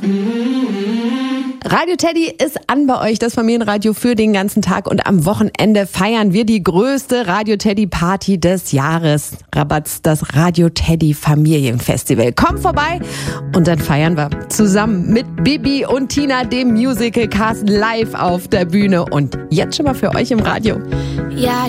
Radio Teddy ist an bei euch, das Familienradio für den ganzen Tag, und am Wochenende feiern wir die größte Radio Teddy Party des Jahres. Rabatz, das Radio Teddy Familienfestival. Kommt vorbei und dann feiern wir zusammen mit Bibi und Tina, dem Musical-Cast, live auf der Bühne und jetzt schon mal für euch im Radio. Ja,